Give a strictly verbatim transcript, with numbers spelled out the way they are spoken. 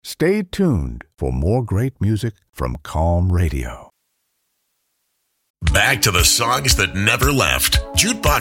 Stay tuned for more great music from Calm Radio. Back to the songs that never left. Jukebox